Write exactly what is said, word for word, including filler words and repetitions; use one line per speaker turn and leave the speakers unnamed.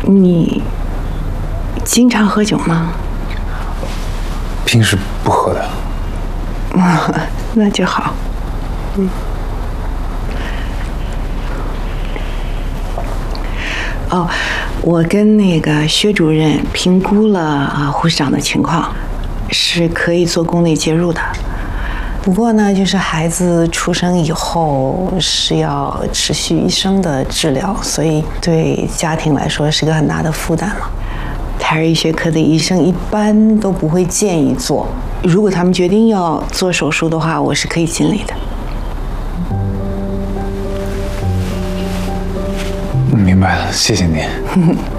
你经常喝酒吗？
平时不喝的。
啊，那就好。嗯。哦，我跟那个薛主任评估了啊，护士长的情况，是可以做宫内介入的。不过呢，就是孩子出生以后是要持续一生的治疗，所以对家庭来说是个很大的负担嘛。胎儿医学科的医生一般都不会建议做，如果他们决定要做手术的话，我是可以尽力的。
明白了，谢谢您。